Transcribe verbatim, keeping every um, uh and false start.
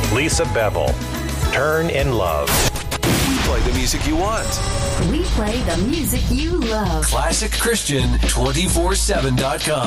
Lisa Bevel. Turn in Love. We play the music you want. We play the music you love. classic christian two four seven dot com.